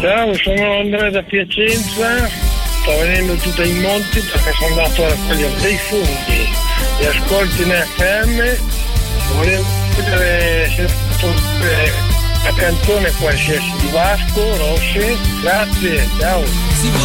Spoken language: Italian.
Ciao, sono Andrea da Piacenza, sto venendo giù dai monti perché sono andato a raccogliere dei funghi e ascolti in FM. Volevo vedere se la canzone qualsiasi di Vasco Rossi. Grazie, ciao.